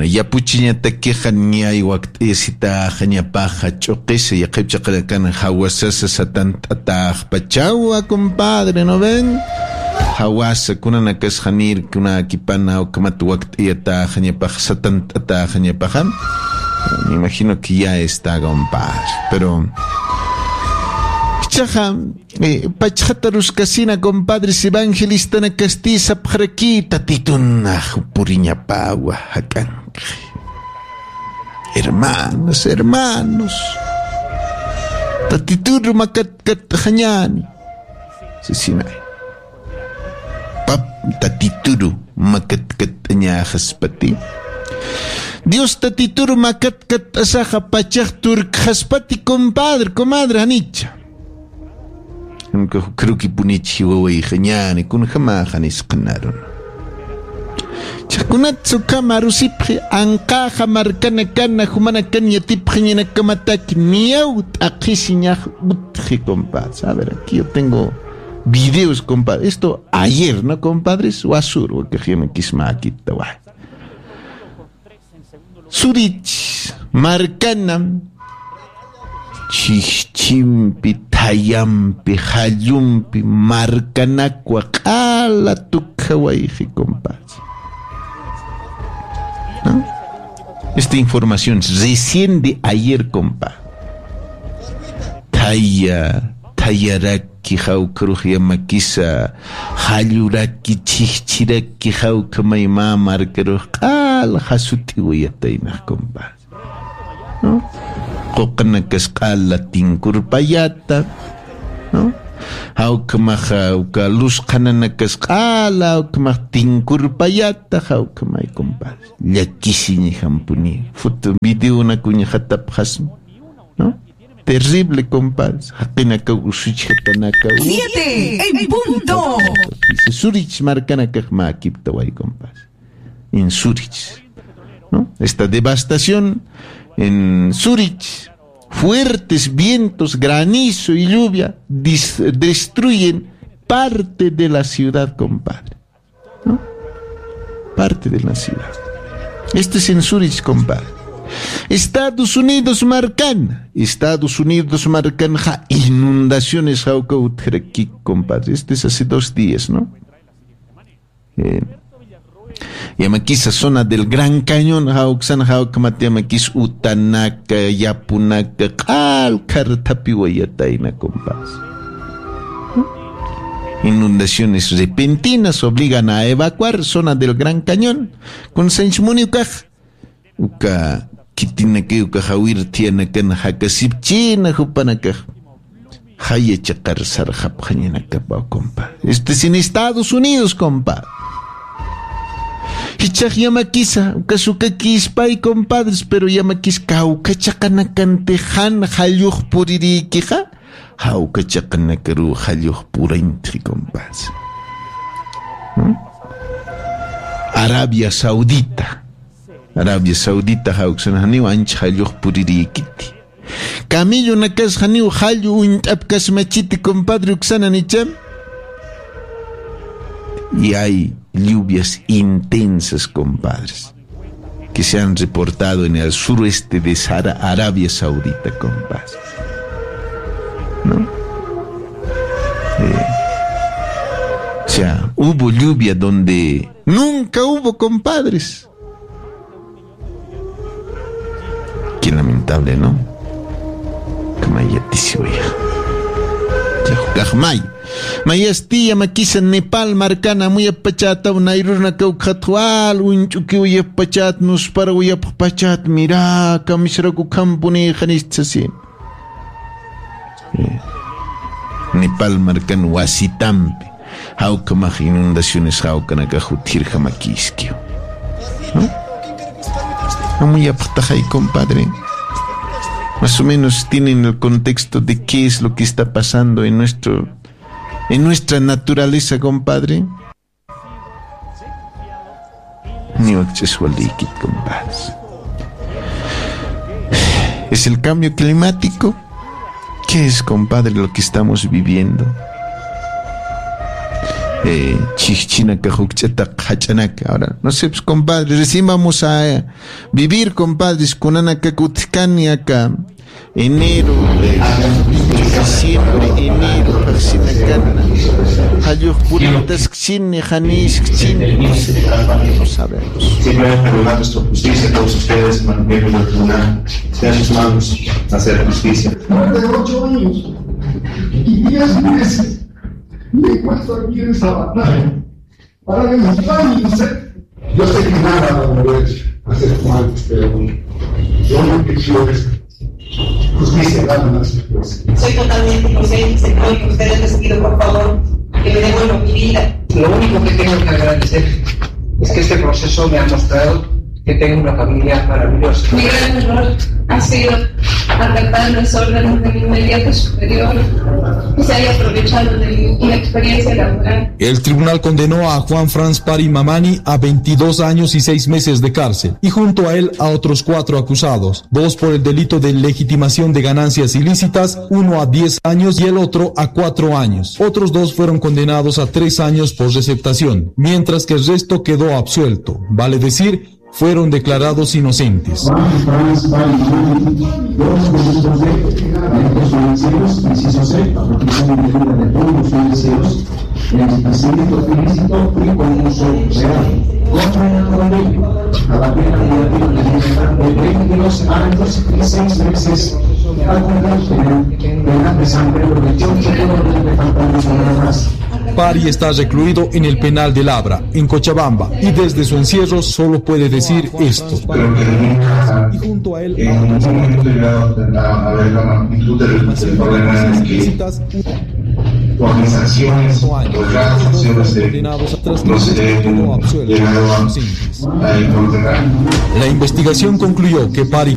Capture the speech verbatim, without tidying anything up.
yapuchiñata queja iwak esita jañapaja choquese y aquepchaqarakan hawasasa satantataq pachawa compadre, ¿no ven? Hawasa kunanakas janir kuna kipana o kamatuwak yata jañapaja satantataq jañapaja. Me imagino que ya está compadre, pero chaja eh, pachjatarus casina compadres evangelista na castiza pjaraquita tituna puriña paua hakan. Hermanos, hermanos, tatituru makat kat hanyani sesinay pap tatituru makat kat nyahaspati Dios tatituru makat kat asaja pachaj turk haspati compadre, comadre anicha. Creo que punichi huawei jañani kun jama janis qanaron. Chakunatsu kamarusipri anqa jamarkana kana humana kanya tipjina kamatak miaut aqisiñaj utji compadre. A ver, aquí yo tengo videos, compadre. Esto ayer, ¿no, compadres? Wasur, porque jeme kisma aquí tawai. Surich markanam chichimpi tayampi hallumpi markanakwa qala tukawayji compadre, ¿no? Esta información es recién de ayer, compadre. Taya tayaraki hawkruj yamakisa halluraki chichiraki hawkamayma markaruj qala hasuti wayataynaj compadre, ¿no? Qoqanakas qala tinkurpayata, ¿no? Hawkamaj hawka luz qananakas qala hawkamaj tinkurpayata hawkamay compadre. Llakisiñi hampuni foto video na kuñajatapjas, ¿no? Terrible, compadre. Haqinaka usuchhatanaka. Siete en punto. Dice Zurich markanaka maakiptaway, compadre. En Zurich, ¿no? Esta devastación en Zurich, fuertes vientos, granizo y lluvia dis- destruyen parte de la ciudad, compadre, ¿no? Parte de la ciudad. Esto es en Zurich, compadre. Estados Unidos marcan, Estados Unidos marcan ja, inundaciones, jaucautjereki, compadre. Este es hace dos días, ¿no? Eh, Yamakisa, zona del Gran Cañón, Hauxan, Haukamat, Yamakis, Utanaka, Yapunaka, Kalkartapiwayataina, compadre. Inundaciones repentinas obligan a evacuar zona del Gran Cañón. Con Sanchmuniukaj, Uka, Kitinake, Uka, Hawir, Tianakan, Hakasipchina, Hupanaka, Hayachakar, Sarjapjanaka, compadre. Este es en Estados Unidos, compadre. Hichaj yamakisa, ukasuka kispay, compadres, pero yamakis kauka chakanakante han halyuj puririkija, hauka chakanakaru halyuj puraintri, compadres. ¿Mm? Arabia Saudita, Arabia Saudita, hauksan haniu anch halyuj puririkiti. Camillo nakas haniu halyu untapkas machiti, compadre, uksana nicham. Y hay lluvias intensas, compadres, que se han reportado en el suroeste de Sara, Arabia Saudita, compadres, ¿no? Eh, o sea, hubo lluvia donde nunca hubo, compadres. Qué lamentable, ¿no? Mayastilla makisa Nepal marcana muy apachata unairuna kaukhatwal unchuki uyapachat nos para uyapachat mira kamisraku kampuni khanistsasin. Nepal marcan wasitampi haukamaj inundaciones haukanaka jutir jamakiskio, ¿no? Muy apachai, compadre. Más o menos tienen el contexto de qué es lo que está pasando en nuestro en nuestra naturaleza, compadre. Ni acceso al líquido, compadre. ¿Es el cambio climático? ¿Qué es, compadre, lo que estamos viviendo? eh, chichinaca, juchata, hachanaca. Ahora, no sé, pues, compadre, recién vamos a eh, vivir, compadres, con Anaka Kutkani acá. Enero, eh, diciembre, enero, Paxinacana, Hayuj Puritas, Chine, Janis, Chine, no sé, no sabemos. Simplemente rogar nuestra justicia, todos ustedes, miembros del tribunal, sean sus manos a hacer justicia. De ocho años y diez meses me encuentro aquí en esta batalla para demostrar mi inocencia. Yo sé que nada va a volver a ser como antes, pero yo lo que quiero es justicia, nada más. Soy totalmente inocente, señor, y ustedes les pido por favor que me devuelvan mi vida. Lo único que tengo que agradecer es que este proceso me ha mostrado que tengo una familia maravillosa. Mi gran error ha sido acatar las órdenes de mi inmediato superior y se haya aprovechado de mi inexperiencia laboral. El tribunal condenó a Juan Franz Pari Mamani a veintidós años y seis meses de cárcel y junto a él a otros cuatro acusados, dos por el delito de legitimación de ganancias ilícitas, uno a diez años y el otro a cuatro años. Otros dos fueron condenados a tres años por receptación, mientras que el resto quedó absuelto, vale decir, fueron declarados inocentes. Juan Franz Pari Mamani, dos delitos de delitos financieros, inciso C, apropiación indebida de fondos financieros, enriquecimiento ilícito y con uso real. Contra con ello, a la pena negativa de libertad de veintidós años y seis meses al cumplir penal de San Pedro de Choncho, que no debe faltar nada más. Pari está recluido en el penal de Labra, en Cochabamba, y desde su encierro solo puede decir esto. Creo que nunca, Y junto a él, en ningún momento he llegado a ver la magnitud del problema en el que organizaciones o organizaciones de no se han llegado a, a encontrar. La investigación concluyó que Pari